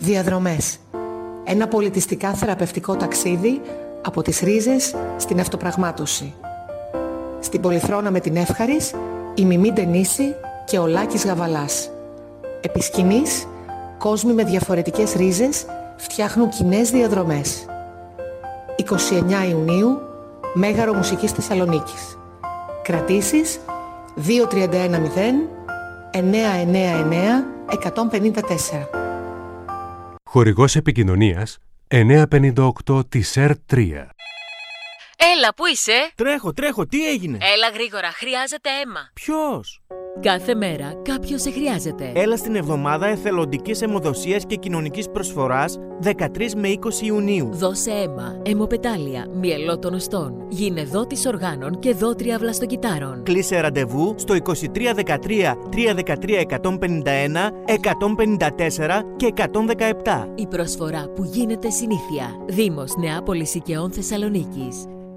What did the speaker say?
Διαδρομές. Ένα πολιτιστικά θεραπευτικό ταξίδι από τις ρίζες στην αυτοπραγμάτωση. Στην Πολυθρόνα με την Εύχαρης, η Μιμή Ντενίση και ο Λάκης Γαβαλάς. Επί σκηνής, κόσμοι με διαφορετικές ρίζες φτιάχνουν κοινές διαδρομές. 29 Ιουνίου, Μέγαρο Μουσικής Θεσσαλονίκης. Κρατήσεις 2310 999 154. Χορηγός επικοινωνίας 958 της ΕΡΤ3. Έλα, πού είσαι? Τρέχω, τι έγινε? Έλα γρήγορα, χρειάζεται αίμα. Ποιος? Κάθε μέρα κάποιος σε χρειάζεται. Έλα στην εβδομάδα εθελοντικής αιμοδοσίας και κοινωνικής προσφοράς 13 με 20 Ιουνίου. Δώσε αίμα, αιμοπετάλια, μυελό των οστών. Γίνε δότης οργάνων και δότρια βλαστοκυτάρων. Κλείσε ραντεβού στο 2313 313 151, 154 και 117. Η προσφορά που γίνεται συνήθεια. Δήμος Νεάπολης Οικαιών Θεσσαλονίκης.